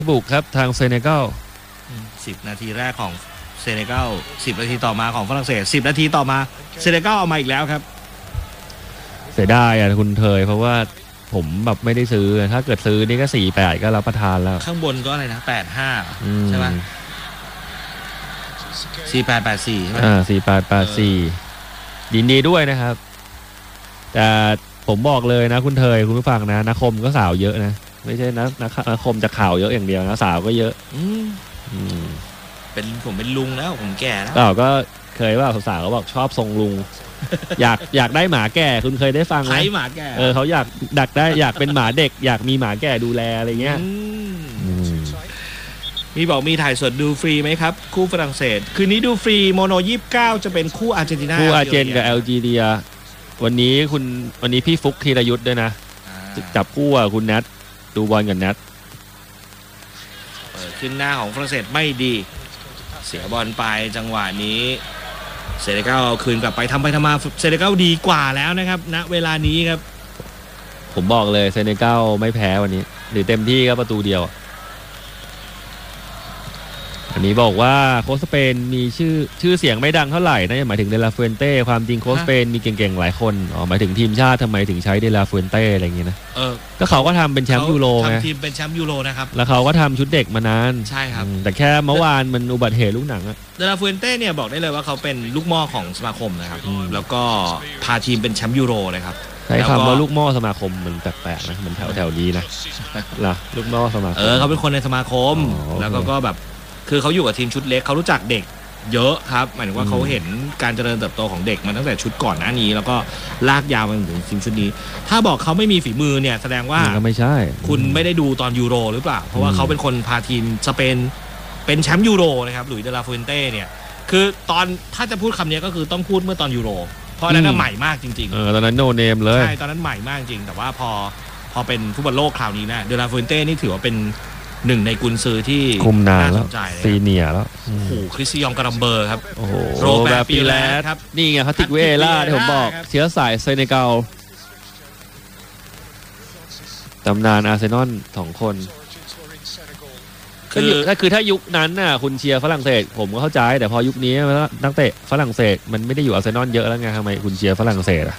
บุกครับทางเซเนกัล 10 นาทีแรกของเซเนกัล10 นาทีต่อมาของฝรั่งเศส10 นาทีต่อมาเซเนกัลเอามาอีกแล้วครับเสียดายอ่ะคุณเทยเพราะว่าผมแบบไม่ได้ซื้อถ้าเกิดซื้อนี่ก็4-8ก็รับประทานแล้วข้างบนก็อะไรนะ85ใช่ไหม4884ใช่ไหม 4884ยินดีด้วยนะครับแต่ผมบอกเลยนะคุณเทยคุณผู้ฟังนะนักคมก็สาวเยอะนะไม่ใช่นักคมจะข่าวเยอะอย่างเดียวนะสาวก็เยอะผมเป็นลุงแล้วผมแก่แล้วก็เคยว่าสาวเขาบอกชอบทรงลุง อยากได้หมาแก่คุณเคยได้ฟังไหมหมาแก่เขาอยากเป็นหมาเด็กอยากมีหมาแก่ดูแลอะไรเงี้ยมีบอกมีถ่ายสดดูฟรีไหมครับคู่ฝรั่งเศสคืนนี้ดูฟรีโมโน29จะเป็นคู่อาร์เจนตินาคู่อาร์เจนกับแอลจีเรียวันนี้พี่ฟุกธีรยุทธ์ด้วยนะจับคู่คุณนัทดูบอลกับนัทขึ้นหน้าของฝรั่งเศสไม่ดีเสียบอลไปจังหวะนี้เซเนกัลเอาคืนกลับไปทำมาเซเนกัลดีกว่าแล้วนะครับณเวลานี้ครับผมบอกเลยเซเนกัลไม่แพ้วันนี้หรือเต็มที่ก็ประตูเดียวอันนี้บอกว่าโค้ชสเปนมีชื่อเสียงไม่ดังเท่าไหร่นะหมายถึงเดลาฟูเอนเต้ความจริงโค้ชสเปนมีเก่งๆหลายคนหมายถึงทีมชาติทำไมถึงใช้เดลาฟูเอนเต้อะไรอย่างเงี้ยนะก็เขาก็ทำเป็นแชมป์ยูโรไงทำทีมเป็นแชมป์ยูโรนะครับแล้วเขาก็ทำชุดเด็กมานานใช่ครับแต่แค่เมื่อวานมันอุบัติเหตุลูกหนังอะเดลาฟูเอนเต้เนี่ยบอกได้เลยว่าเขาเป็นลูกหม้อของสมาคมนะครับแล้วก็พาทีมเป็นแชมป์ยูโรนะครับใช้คำว่าลูกหม้อสมาคมมันแปลกๆนะมันแถวนี้นะล่ะลูกหม้อสมาคมเขาเป็นคนในสมาคมแล้วก็แบบคือเขาอยู่กับทีมชุดเล็กเขารู้จักเด็กเยอะครับหมายถึงว่าเขาเห็นการเจริญเติบโตของเด็กมาตั้งแต่ชุดก่อนหน้านี้แล้วก็ลากยาวมาถึงทีมชุดนี้ถ้าบอกเขาไม่มีฝีมือเนี่ยแสดงว่าไม่ใช่คุณไม่ได้ดูตอนยูโรหรือเปล่าเพราะว่าเขาเป็นคนพาทีมสเปนเป็นแชมป์ยูโรนะครับหลุยส์เดลาฟูเอนเต้เนี่ยคือตอนถ้าจะพูดคำนี้ก็คือต้องพูดเมื่อตอนยูโรเพราะนั้นใหม่มากจริงๆตอนนั้นโนเนมเลยใช่ตอนนั้นใหม่มากจริงแต่ว่าพอเป็นฟุตบอลโลกคราวนี้นะเดลาฟูเอนเต้นี่ถือว่าเป็นหนึ่งในกุนซือที่คุมนานแล้วซีเนียแล้วคริสติยองการัมเบอร์ครับโรเบิร์ตปิเลสครับนี่ไงเขาติกเวล่าที่ผมบอกเชื้อสายเซเนกัลตำนานอาร์เซนอล2 คนคือถ้ายุคนั้นน่ะคุณเชียร์ฝรั่งเศสผมก็เข้าใจแต่พอยุคนี้นักเตะฝรั่งเศสมันไม่ได้อยู่อาร์เซนอลเยอะแล้วไงทำไมคุณเชียร์ฝรั่งเศส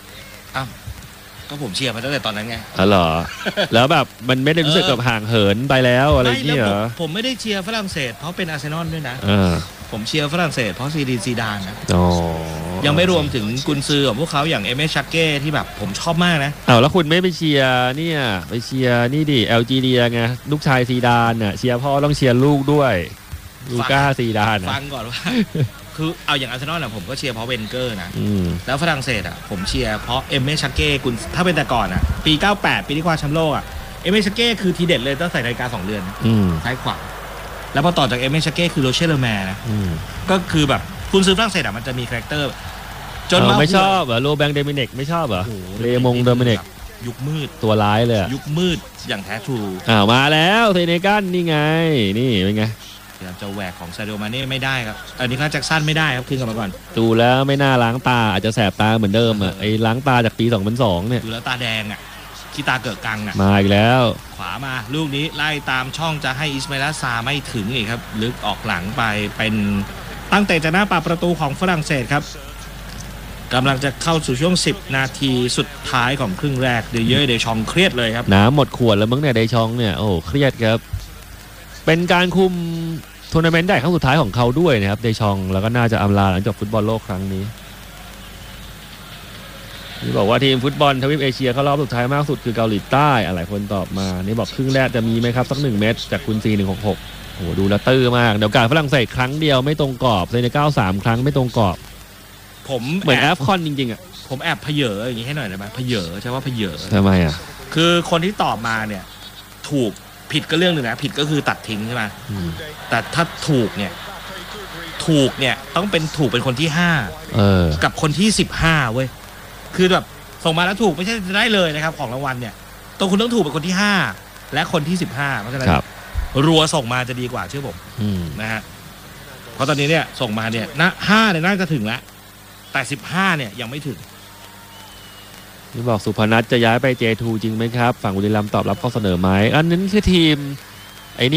ก็ผมเชียร์มาตั้งแต่ตอนนั้นไงเหรอแล้วแบบมันไม่ได้รู้สึกกับห่างเหินไปแล้วอะไรอย่างเงี้ยเหรอผมไม่ได้เชียร์ฝรั่งเศสเพราะเป็นอาร์เซนอลด้วยนะผมเชียร์ฝรั่งเศสเพราะซีดานนะยังไม่รวมถึงกุนซือของพวกเขาอย่างเอเมชักเก้ที่แบบผมชอบมากนะแล้วคุณไม่ไปเชียร์เนี่ยไปเชียร์นี่ดิแอลจีเรียไงลูกชายซีดานน่ะเชียร์พ่อต้องเชียร์ลูกด้วยลูก้าซีดานฟังก่อนว่าคือเอาอย่างอาร์เซนอลผมก็เชียร์เพราะเวนเกอร์นะแล้วฝรั่งเศสผมเชียร์เพราะเอเมชักเก้กุนถ้าเป็นแต่ก่อนปี98ปีที่คว้าแชมป์โลกเอเมชักเก้คือทีเด็ดเลยต้องใส่นาฬิกา2 เรือนซ้ายขวาแล้วพอต่อจากเอเมชักเก้คือโรเชลเลอร์แมร์นะก็คือแบบคุณซื้อฝรั่งเศสมันจะมีคาแรคเตอร์จนไม่ชอบโรแบงเดมิเนกไม่ชอบเลมงเดมิเนกยุคมืดตัวร้ายเลยยุคมืดอย่างแท้ทรูมาแล้วเซเนกัลนี่ไงนี่เป็นไงจะแหวกของซาดิโอมาเน่ไม่ได้ครับอันนี้ก็แจ็คสันไม่ได้ครับขึ้นกลับมาก่อนดูแล้วไม่น่าล้างตาอาจจะแสบตาเหมือนเดิมไอ้ล้างตาจากปี2002เนี่ยดูแล้วตาแดงขี้ตาเกิดกังมาอีกแล้วขวามาลูกนี้ไล่ตามช่องจะให้อิสมาอิลซาไม่ถึงอีกครับลึกออกหลังไปเป็นตั้งแต่จะหน้าปาประตูของฝรั่งเศสครับกำลังจะเข้าสู่ช่วง10 นาทีสุดท้ายของครึ่งแรกเดชองเครียดเลยครับน้ำหมดขวดแล้วมั้งเนี่ยเดชองเนี่ยโอ้เครียดครับเป็นการคุมทัวร์นาเมนต์ใหญ่ครั้งสุดท้ายของเขาด้วยนะครับเดชองแล้วก็น่าจะอำลาหลังจบฟุตบอลโลกครั้งนี้นี่บอกว่าทีมฟุตบอลทวีปเอเชียเข้ารอบสุดท้ายมากสุดคือเกาหลีใต้หลายคนตอบมานี่บอกครึ่งแรกจะมีไหมครับสัก1 เม็ดจากคุณ4166โอ้โหดูแล้วตื้อมากเดี๋ยวการฝรั่งเศสครั้งเดียวไม่ตรงกรอบเซเนกัล3 ครั้งไม่ตรงกรอบผมเหมือนแอฟคอนจริงๆผมแอบเพเยออย่างนี้ให้หน่อยได้ไหมเพเยอใช่ว่าเพเยอทำไมคือคนที่ตอบมาเนี่ยถูกผิดก็เรื่องนึงนะผิดก็คือตัดทิ้งใช่ไหมแต่ถ้าถูกเนี่ยต้องเป็นถูกเป็นคนที่5กับคนที่15เว้ยคือแบบส่งมาแล้วถูกไม่ใช่จะได้เลยนะครับของรางวัลเนี่ยต้องคุณต้องถูกเป็นคนที่5และคนที่15เพราะฉะนั้นรัวส่งมาจะดีกว่าเชื่อผมนะฮะเพราะตอนนี้เนี่ยส่งมาเนี่ย5เนี่ยน่าจะถึงแล้วแต่15เนี่ยยังไม่ถึงนี่บอกสุพนัทจะย้ายไป J2 จริงไหมครับฝั่งบุรีรัมย์ตอบรับข้อเสนอไหมอันนั้นคือทีม